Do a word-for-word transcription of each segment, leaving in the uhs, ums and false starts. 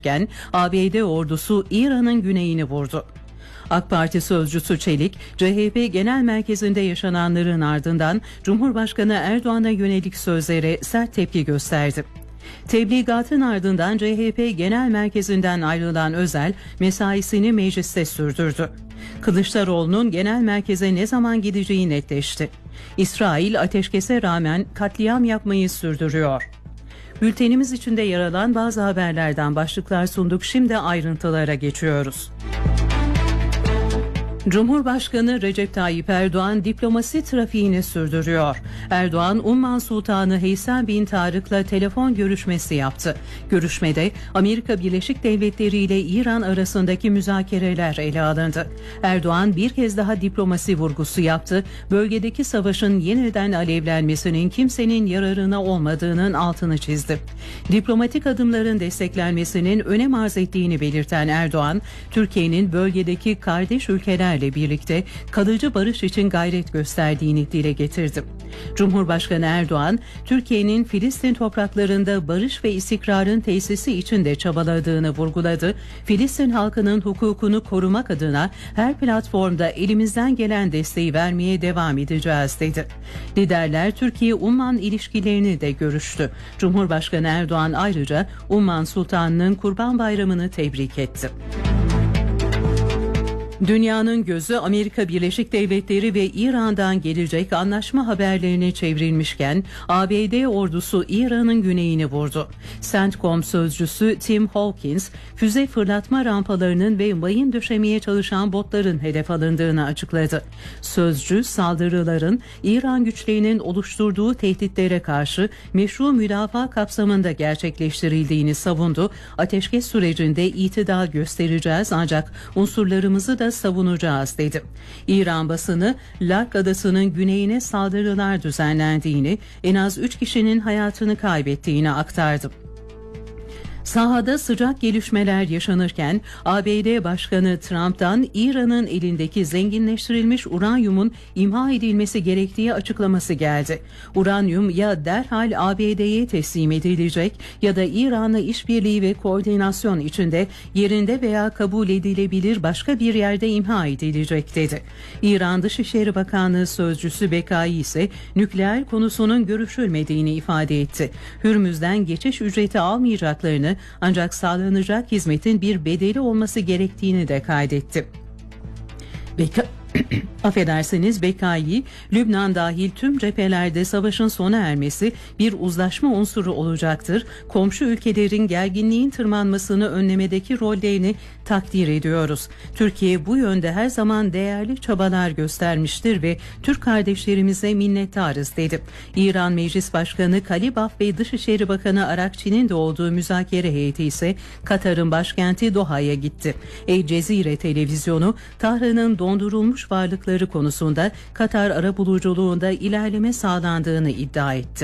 A B D ordusu İran'ın güneyini vurdu. AK Parti sözcüsü Çelik, C H P Genel Merkezi'nde yaşananların ardından Cumhurbaşkanı Erdoğan'a yönelik sözlere sert tepki gösterdi. Tebligatın ardından C H P Genel Merkezi'nden ayrılan Özel mesaisini mecliste sürdürdü. Kılıçdaroğlu'nun genel merkeze ne zaman gideceği netleşti. İsrail ateşkese rağmen katliam yapmayı sürdürüyor. Bültenimiz içinde yer alan bazı haberlerden başlıklar sunduk. Şimdi ayrıntılara geçiyoruz. Cumhurbaşkanı Recep Tayyip Erdoğan diplomasi trafiğini sürdürüyor. Erdoğan, Umman Sultanı Heysem bin Tarık'la telefon görüşmesi yaptı. Görüşmede Amerika Birleşik Devletleri ile İran arasındaki müzakereler ele alındı. Erdoğan bir kez daha diplomasi vurgusu yaptı. Bölgedeki savaşın yeniden alevlenmesinin kimsenin yararına olmadığının altını çizdi. Diplomatik adımların desteklenmesinin önem arz ettiğini belirten Erdoğan, Türkiye'nin bölgedeki kardeş ülkeler ile birlikte kalıcı barış için gayret gösterdiğini dile getirdi. Cumhurbaşkanı Erdoğan, Türkiye'nin Filistin topraklarında barış ve istikrarın tesisi için de çabaladığını vurguladı. Filistin halkının hukukunu korumak adına her platformda elimizden gelen desteği vermeye devam edeceğiz dedi. Liderler Türkiye-Umman ilişkilerini de görüştü. Cumhurbaşkanı Erdoğan ayrıca Umman Sultanı'nın Kurban Bayramı'nı tebrik etti. Dünyanın gözü Amerika Birleşik Devletleri ve İran'dan gelecek anlaşma haberlerine çevrilmişken A B D ordusu İran'ın güneyini vurdu. CENTCOM sözcüsü Tim Hawkins, füze fırlatma rampalarının ve mayın döşemeye çalışan botların hedef alındığını açıkladı. Sözcü, saldırıların İran güçlerinin oluşturduğu tehditlere karşı meşru müdafaa kapsamında gerçekleştirildiğini savundu. Ateşkes sürecinde itidal göstereceğiz ancak unsurlarımızı da savunacağız dedi. İran basını Lark Adası'nın güneyine saldırılar düzenlendiğini, en az üç kişinin hayatını kaybettiğini aktardı. Sahada sıcak gelişmeler yaşanırken A B D Başkanı Trump'tan İran'ın elindeki zenginleştirilmiş uranyumun imha edilmesi gerektiği açıklaması geldi. Uranyum ya derhal A B D'ye teslim edilecek ya da İran'la işbirliği ve koordinasyon içinde yerinde veya kabul edilebilir başka bir yerde imha edilecek dedi. İran Dışişleri Bakanlığı sözcüsü Bekai ise nükleer konusunun görüşülmediğini ifade etti. Hürmüz'den geçiş ücreti almayacaklarını ancak sağlanacak hizmetin bir bedeli olması gerektiğini de kaydetti. Beka Affedersiniz Bekai, Lübnan dahil tüm cephelerde savaşın sona ermesi bir uzlaşma unsuru olacaktır. Komşu ülkelerin gerginliğin tırmanmasını önlemedeki rollerini takdir ediyoruz. Türkiye bu yönde her zaman değerli çabalar göstermiştir ve Türk kardeşlerimize minnettarız dedi. İran Meclis Başkanı Kalibaf ve Dışişleri Bakanı Arakçi'nin de olduğu müzakere heyeti ise Katar'ın başkenti Doha'ya gitti. El Cezire televizyonu Tahran'ın dondurulmuş varlıkları konusunda Katar arabuluculuğunda ilerleme sağlandığını iddia etti.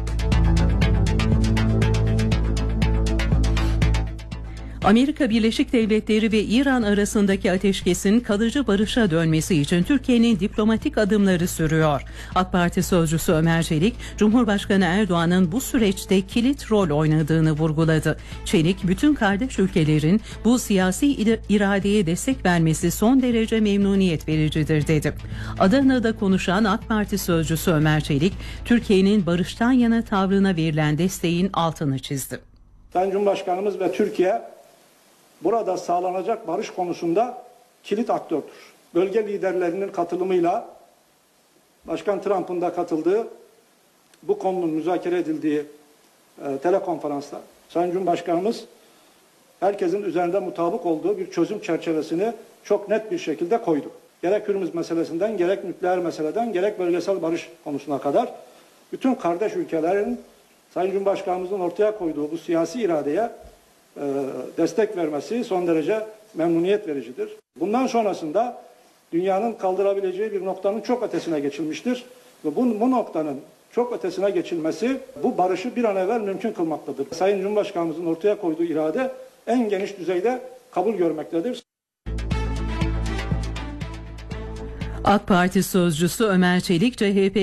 Amerika Birleşik Devletleri ve İran arasındaki ateşkesin kalıcı barışa dönmesi için Türkiye'nin diplomatik adımları sürüyor. AK Parti sözcüsü Ömer Çelik, Cumhurbaşkanı Erdoğan'ın bu süreçte kilit rol oynadığını vurguladı. Çelik, bütün kardeş ülkelerin bu siyasi iradeye destek vermesi son derece memnuniyet vericidir dedi. Adana'da konuşan AK Parti sözcüsü Ömer Çelik, Türkiye'nin barıştan yana tavrına verilen desteğin altını çizdi. Sayın Cumhurbaşkanımız ve Türkiye burada sağlanacak barış konusunda kilit aktördür. Bölge liderlerinin katılımıyla Başkan Trump'ın da katıldığı bu konunun müzakere edildiği e, telekonferansta Sayın Cumhurbaşkanımız herkesin üzerinde mutabık olduğu bir çözüm çerçevesini çok net bir şekilde koydu. Gerek Hürmüz meselesinden, gerek nükleer meseleden, gerek bölgesel barış konusuna kadar bütün kardeş ülkelerin Sayın Cumhurbaşkanımızın ortaya koyduğu bu siyasi iradeye e, destek vermesi son derece memnuniyet vericidir. Bundan sonrasında dünyanın kaldırabileceği bir noktanın çok ötesine geçilmiştir. Ve bu, bu noktanın çok ötesine geçilmesi bu barışı bir an evvel mümkün kılmaktadır. Sayın Cumhurbaşkanımızın ortaya koyduğu irade en geniş düzeyde kabul görmektedir. AK Parti sözcüsü Ömer Çelik, C H P